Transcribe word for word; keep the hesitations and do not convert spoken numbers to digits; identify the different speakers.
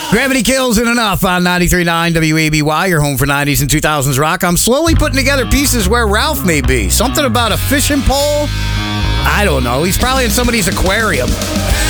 Speaker 1: Gravity Kills in Enough on ninety-three point nine W A B Y, your home for nineties and two thousands rock. I'm slowly putting together pieces where Ralph may be. Something about a fishing pole? I don't know. He's probably in somebody's aquarium.